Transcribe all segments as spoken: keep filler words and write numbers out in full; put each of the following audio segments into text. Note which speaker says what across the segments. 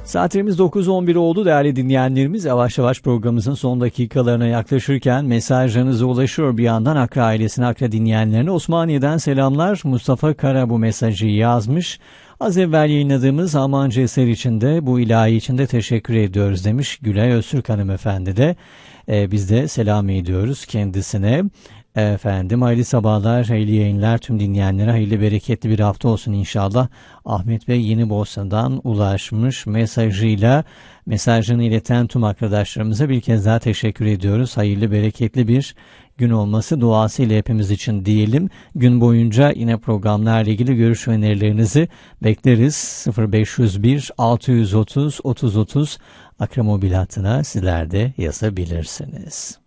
Speaker 1: Saatlerimiz dokuz on bir oldu değerli dinleyenlerimiz. Yavaş yavaş programımızın son dakikalarına yaklaşırken mesajlarınıza ulaşıyor bir yandan. Akra ailesine, Akra dinleyenlerine Osmaniye'den selamlar. Mustafa Kara bu mesajı yazmış. Az evvel yayınladığımız Almanca eser için de bu ilahi için de teşekkür ediyoruz demiş Gülay Öztürk hanımefendi de. Ee, biz de selam ediyoruz kendisine. Efendim hayırlı sabahlar, hayırlı yayınlar tüm dinleyenlere, hayırlı bereketli bir hafta olsun inşallah. Ahmet Bey Yeni Bosna'dan ulaşmış mesajıyla mesajını ileten tüm arkadaşlarımıza bir kez daha teşekkür ediyoruz. Hayırlı bereketli bir gün olması duasıyla hepimiz için diyelim. Gün boyunca yine programlarla ilgili görüş ve önerilerinizi bekleriz. sıfır beş yüz bir altı yüz otuz otuz otuz Akra mobil hattına sizler de yazabilirsiniz.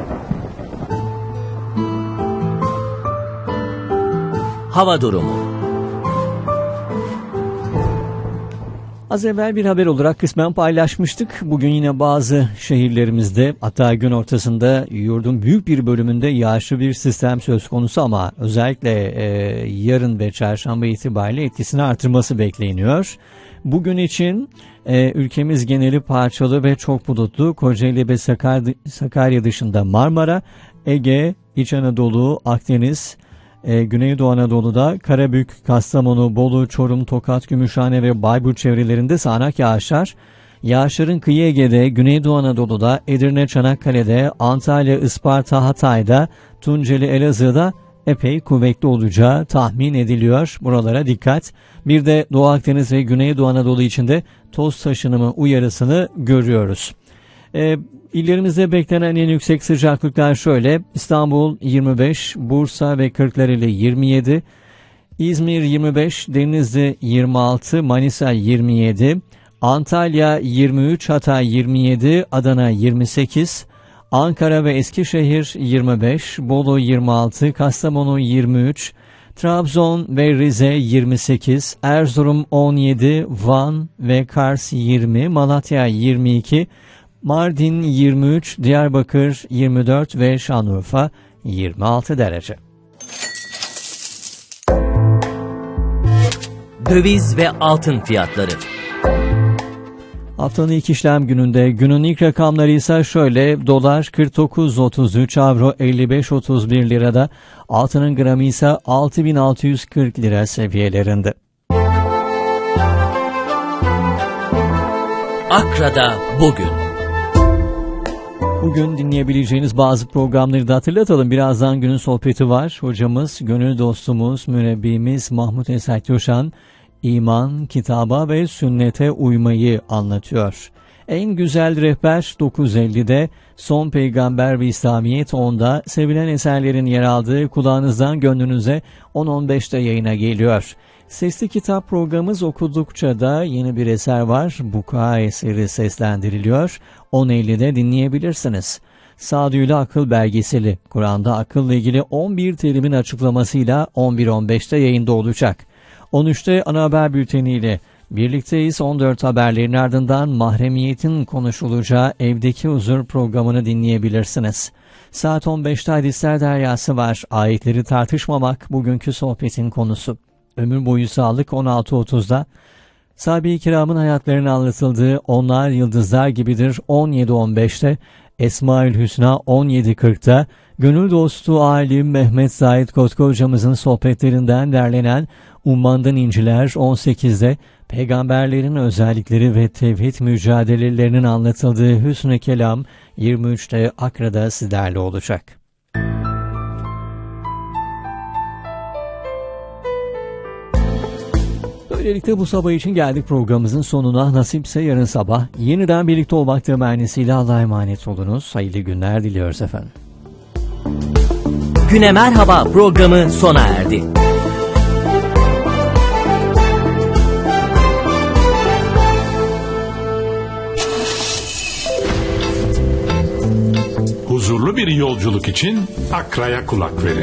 Speaker 2: Hava durumu.
Speaker 1: Az evvel bir haber olarak kısmen paylaşmıştık. Bugün yine bazı şehirlerimizde, hatta gün ortasında yurdun büyük bir bölümünde yağışlı bir sistem söz konusu ama özellikle e, yarın ve çarşamba itibariyle etkisini artırması bekleniyor. Bugün için e, ülkemiz geneli parçalı ve çok bulutlu. Kocaeli ve Sakar, Sakarya dışında Marmara, Ege, İç Anadolu, Akdeniz, E, Güneydoğu Anadolu'da Karabük, Kastamonu, Bolu, Çorum, Tokat, Gümüşhane ve Bayburt çevrelerinde sağanak yağışlar. Yağışların kıyı Ege'de, Güneydoğu Anadolu'da, Edirne, Çanakkale'de, Antalya, Isparta, Hatay'da, Tunceli, Elazığ'da epey kuvvetli olacağı tahmin ediliyor. Buralara dikkat. Bir de Doğu Akdeniz ve Güneydoğu Anadolu içinde toz taşınımı uyarısını görüyoruz. E, İllerimizde beklenen en yüksek sıcaklıklar şöyle: İstanbul yirmi beş, Bursa ve Kırklareli yirmi yedi, İzmir yirmi beş, Denizli yirmi altı, Manisa yirmi yedi, Antalya yirmi üç, Hatay yirmi yedi, Adana yirmi sekiz, Ankara ve Eskişehir yirmi beş, Bolu yirmi altı, Kastamonu yirmi üç, Trabzon ve Rize yirmi sekiz, Erzurum on yedi, Van ve Kars yirmi, Malatya yirmi iki, Mardin yirmi üç, Diyarbakır yirmi dört ve Şanlıurfa yirmi altı derece.
Speaker 2: Döviz ve altın fiyatları.
Speaker 1: Haftanın ilk işlem gününde günün ilk rakamları ise şöyle: dolar kırk dokuz otuz üç, avro elli beş otuz bir lirada, altının gramı ise altı bin altı yüz kırk lira seviyelerinde.
Speaker 2: Akra'da bugün.
Speaker 1: Bugün dinleyebileceğiniz bazı programları da hatırlatalım. Birazdan günün sohbeti var. Hocamız, gönül dostumuz, mürebbimiz Mahmut Esat Coşan, iman, kitaba ve sünnete uymayı anlatıyor. En güzel rehber dokuz ellide, son peygamber ve İslamiyet onda, sevilen eserlerin yer aldığı kulağınızdan gönlünüze on on beşte yayına geliyor. Sesli kitap programımız okudukça da yeni bir eser var. Buka eseri seslendiriliyor. on ellide dinleyebilirsiniz. Sağduyulu Akıl belgeseli, Kur'an'da akılla ilgili on bir terimin açıklamasıyla on bir on beşte yayında olacak. on üçte ana haber bülteniyle birlikteyiz. on dört haberlerin ardından mahremiyetin konuşulacağı Evdeki Huzur programını dinleyebilirsiniz. Saat on beşte hadisler deryası var. Ayetleri tartışmamak bugünkü sohbetin konusu. Ömür boyu sağlık on altı otuzda. Sahabe-i kiramın hayatlarının anlatıldığı Onlar Yıldızlar Gibidir on yedi on beşte. Esma-ül Hüsna on yedi kırkta. Gönül dostu alim Mehmet Zahid Kotku hocamızın sohbetlerinden derlenen Ummandan İnciler on sekizde. Peygamberlerin özellikleri ve tevhid mücadelelerinin anlatıldığı Hüsnü Kelam yirmi üçte Akra'da sizlerle olacak. Böylelikle bu sabah için geldik programımızın sonuna. Nasipse yarın sabah yeniden birlikte olmak temennisiyle Allah'a emanet olunuz. Hayırlı günler diliyoruz efendim.
Speaker 2: Güne Merhaba programı sona erdi.
Speaker 3: Huzurlu bir yolculuk için Akra'ya kulak verin.